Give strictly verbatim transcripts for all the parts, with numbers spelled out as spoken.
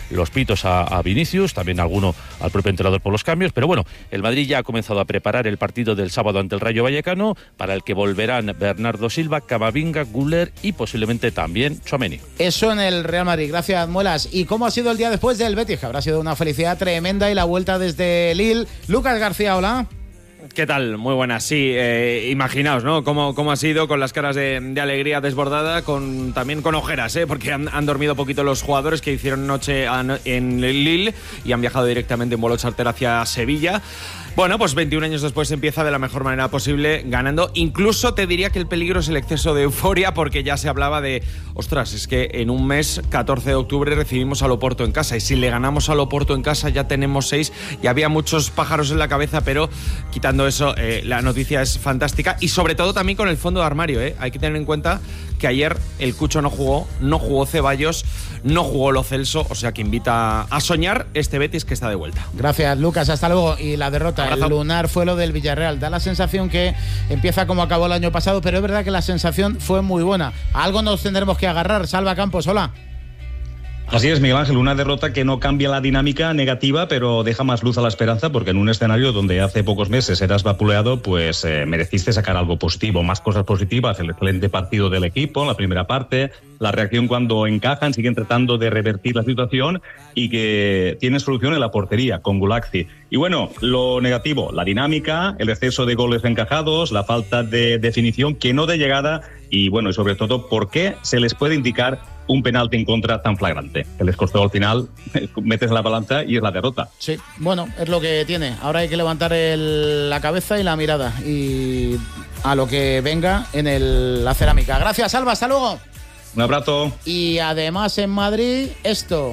los pitos a, a Vinicius, también alguno al propio entrenador por los cambios, pero bueno, el Madrid ya ha comenzado a preparar el partido del sábado ante el Rayo Vallecano, para el que volverán Bernardo Silva, Camavinga, Güler y posiblemente también Tchouaméni. Eso en el Real Madrid. Gracias, Muelas. ¿Y cómo ha sido el día después del Betis? Que habrá sido una felicidad tremenda y la vuelta desde Lille. Lucas García, hola. ¿Qué tal? Muy buenas, sí. Eh, imaginaos, ¿no? Cómo, cómo ha sido, con las caras de, de alegría desbordada, con también con ojeras, ¿eh? Porque han, han dormido poquito los jugadores que hicieron noche en Lille y han viajado directamente en vuelo charter hacia Sevilla. Bueno, pues veintiún años después empieza de la mejor manera posible, ganando. Incluso te diría que el peligro es el exceso de euforia, porque ya se hablaba de, ostras, es que en un mes, catorce de octubre, recibimos al Oporto en casa, y si le ganamos al Oporto en casa ya tenemos seis, y había muchos pájaros en la cabeza, pero quitando eso, eh, la noticia es fantástica, y sobre todo también con el fondo de armario, ¿eh? Hay que tener en cuenta que ayer el Cucho no jugó, no jugó Ceballos, no jugó Lo Celso, o sea que invita a soñar este Betis que está de vuelta. Gracias, Lucas, hasta luego. Y la derrota, abrazo. El lunar fue lo del Villarreal. Da la sensación que empieza como acabó el año pasado, pero es verdad que la sensación fue muy buena. A algo nos tendremos que agarrar. Salva Campos, hola. Así es, Miguel Ángel, una derrota que no cambia la dinámica negativa, pero deja más luz a la esperanza, porque en un escenario donde hace pocos meses eras vapuleado, pues eh, mereciste sacar algo positivo, más cosas positivas, el excelente partido del equipo en la primera parte, la reacción cuando encajan, siguen tratando de revertir la situación y que tiene solución en la portería con Gulaxi. Y bueno, lo negativo, la dinámica, el exceso de goles encajados, la falta de definición, que no de llegada, y bueno, y sobre todo, ¿por qué se les puede indicar un penalti en contra tan flagrante? Que les costó al final, metes la balanza y es la derrota. Sí, bueno, es lo que tiene. Ahora hay que levantar el, la cabeza y la mirada y a lo que venga en el, la cerámica. Gracias, Alba, hasta luego. Un abrazo. Y además en Madrid, esto.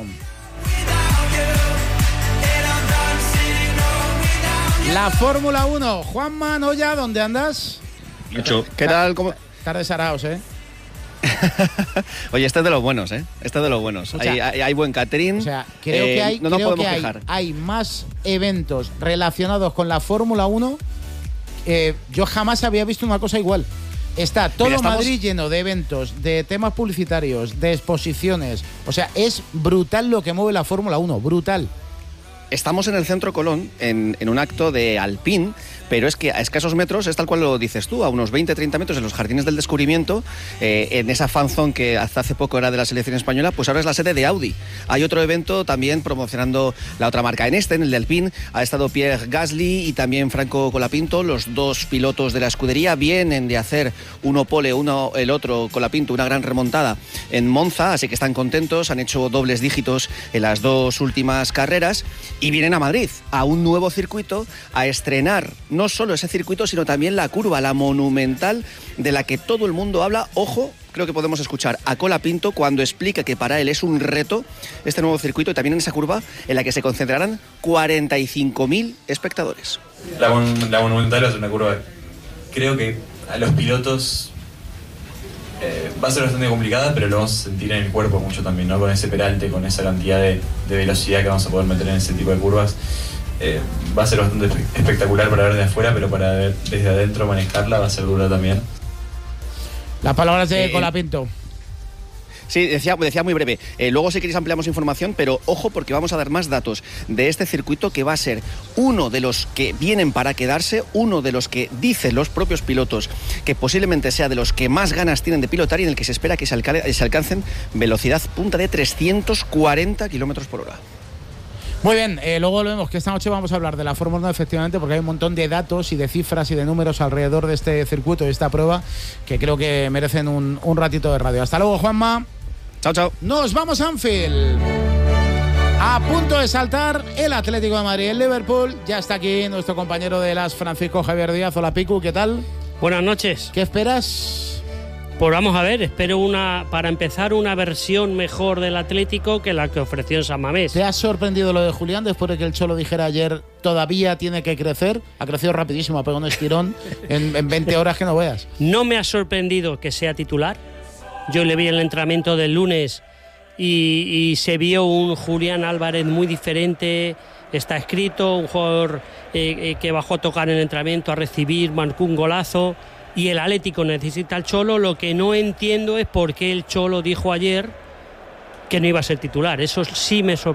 La Fórmula uno. Juanma Noya, ¿dónde andas? Mucho. ¿Qué tal? ¿Cómo? Tardes araos, ¿eh? Oye, este es de los buenos, ¿eh? Este es de los buenos. O sea, hay, hay, hay buen catering. O sea, creo eh, que hay, no nos creo podemos que hay, quejar. Hay más eventos relacionados con la Fórmula uno. Eh, yo jamás había visto una cosa igual. Está todo Mira, estamos... Madrid lleno de eventos, de temas publicitarios, de exposiciones. O sea, es brutal lo que mueve la Fórmula uno, brutal. Estamos en el Centro Colón, en, en un acto de Alpine, pero es que a escasos metros, es tal cual lo dices tú, a unos veinte a treinta metros en los Jardines del Descubrimiento, eh, en esa fanzone que hasta hace poco era de la selección española, pues ahora es la sede de Audi. Hay otro evento también promocionando la otra marca. En este, en el de Alpine, ha estado Pierre Gasly y también Franco Colapinto, los dos pilotos de la escudería. Vienen de hacer uno pole, uno el otro Colapinto, una gran remontada en Monza, así que están contentos, han hecho dobles dígitos en las dos últimas carreras. Y vienen a Madrid, a un nuevo circuito, a estrenar no solo ese circuito, sino también la curva, la monumental, de la que todo el mundo habla. Ojo, creo que podemos escuchar a Colapinto cuando explica que para él es un reto este nuevo circuito, y también en esa curva en la que se concentrarán cuarenta y cinco mil espectadores. La, la monumental es una curva, creo que a los pilotos Eh, va a ser bastante complicada, pero lo vamos a sentir en el cuerpo mucho también, ¿no? Con ese peralte, con esa cantidad de, de velocidad que vamos a poder meter en ese tipo de curvas. Eh, va a ser bastante espectacular para ver de afuera, pero para ver desde adentro manejarla va a ser dura también. Las palabras de eh, Colapinto. Sí, decía, decía muy breve. Eh, luego si queréis ampliamos información, pero ojo porque vamos a dar más datos de este circuito, que va a ser uno de los que vienen para quedarse, uno de los que dicen los propios pilotos que posiblemente sea de los que más ganas tienen de pilotar, y en el que se espera que se, alca- se alcancen velocidad punta de trescientos cuarenta kilómetros por hora. Muy bien, eh, luego lo vemos, que esta noche vamos a hablar de la Fórmula uno, efectivamente, porque hay un montón de datos y de cifras y de números alrededor de este circuito y esta prueba que creo que merecen un, un ratito de radio. Hasta luego, Juanma. Chao, chao. Nos vamos a Anfield. A punto de saltar el Atlético de Madrid. El Liverpool ya está aquí nuestro compañero de las, Francisco Javier Díaz. Hola, Picu, ¿qué tal? Buenas noches. ¿Qué esperas? Pues vamos a ver, espero una, para empezar, una versión mejor del Atlético que la que ofreció en San Mamés. ¿Te ha sorprendido lo de Julián después de que el Cholo dijera ayer todavía tiene que crecer? Ha crecido rapidísimo, ha pegado un estirón en, en veinte horas que no veas. No me ha sorprendido que sea titular. Yo le vi en el entrenamiento del lunes y, y se vio un Julián Álvarez muy diferente. Está escrito, un jugador eh, eh, que bajó a tocar en el entrenamiento, a recibir, marcó un golazo. Y el Atlético necesita al Cholo. Lo que no entiendo es por qué el Cholo dijo ayer que no iba a ser titular. Eso sí me sorprendió.